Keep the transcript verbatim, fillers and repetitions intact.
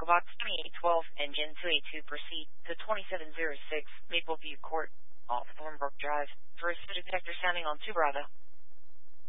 Echo Box twenty-eight twelve, engine two eighty-two, proceed to twenty-seven oh six Mapleview Court off Thornbrook Drive for a detector sounding on two Bravo.